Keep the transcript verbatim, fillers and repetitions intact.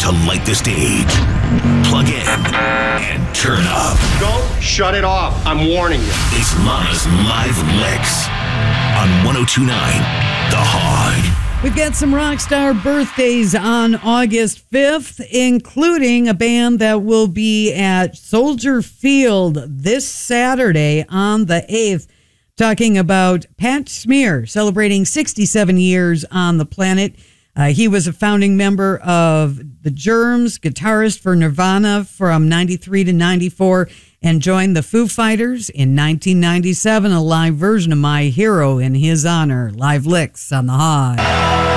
to light the stage. Plug in and turn up. Don't shut it off. I'm warning you. It's Lana's Live Licks on one oh two point nine The Hog. We've got some rock star birthdays on August fifth, including a band that will be at Soldier Field this Saturday on the eighth, talking about Pat Smear, celebrating sixty-seven years on the planet. Uh, he was a founding member of The Germs, guitarist for Nirvana from ninety-three to ninety-four, and joined the Foo Fighters in nineteen ninety-seven, a live version of My Hero in his honor. Live Licks on The Hog.